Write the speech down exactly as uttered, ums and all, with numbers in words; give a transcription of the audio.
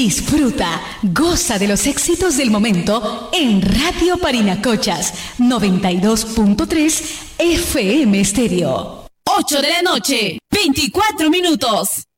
Disfruta, goza de los éxitos del momento en Radio Parinacochas noventa y dos punto tres F M Estéreo. ocho de la noche, veinticuatro minutos.